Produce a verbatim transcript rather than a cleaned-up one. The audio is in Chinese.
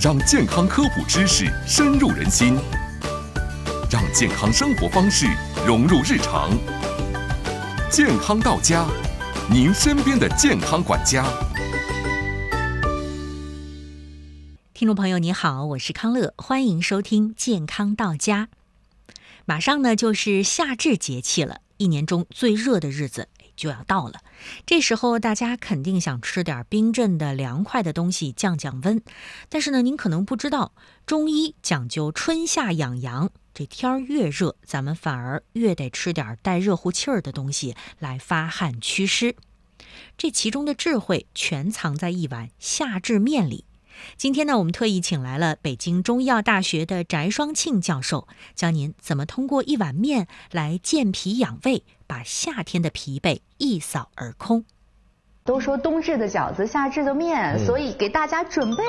让健康科普知识深入人心，让健康生活方式融入日常。健康到家，您身边的健康管家。 听众朋友你好，我是康乐，欢迎收听健康到家。马上呢就是夏至节气了，一年中最热的日子就要到了。这时候大家肯定想吃点冰镇的凉快的东西降降温，但是呢您可能不知道，中医讲究春夏养阳，这天儿越热，咱们反而越得吃点带热乎气儿的东西来发汗祛湿。这其中的智慧全藏在一碗夏至面里。今天呢，我们特意请来了北京中医药大学的翟双庆教授，教您怎么通过一碗面来健脾养胃，把夏天的疲惫一扫而空。 都说冬至的饺子，夏至的面，嗯、所以给大家准备